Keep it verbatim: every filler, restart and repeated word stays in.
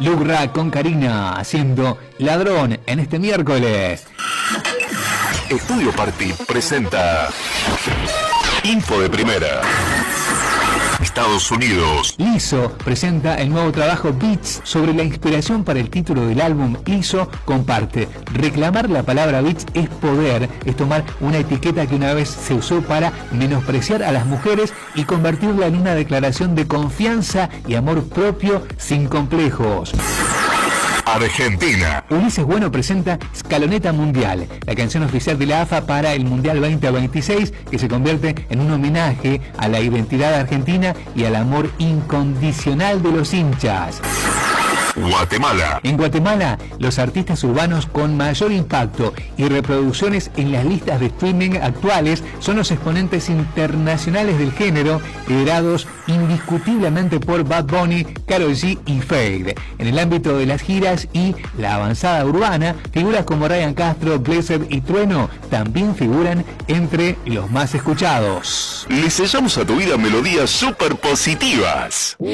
Lucra con Karina haciendo Ladrón en este miércoles. Estudio Party presenta Info de Primera. Estados Unidos. Lizzo presenta el nuevo trabajo Beats. Sobre la inspiración para el título del álbum, Lizzo comparte: reclamar la palabra Beats es poder, es tomar una etiqueta que una vez se usó para menospreciar a las mujeres y convertirla en una declaración de confianza y amor propio sin complejos. Argentina. Ulises Bueno presenta Escaloneta Mundial, la canción oficial de la A F A para el Mundial veinte veintiséis, que se convierte en un homenaje a la identidad argentina y al amor incondicional de los hinchas. Guatemala. En Guatemala, los artistas urbanos con mayor impacto y reproducciones en las listas de streaming actuales son los exponentes internacionales del género, liderados indiscutiblemente por Bad Bunny, Karol G y Fade. En el ámbito de las giras y la avanzada urbana, figuras como Ryan Castro, Blessed y Trueno también figuran entre los más escuchados. Le sellamos a tu vida melodías super positivas.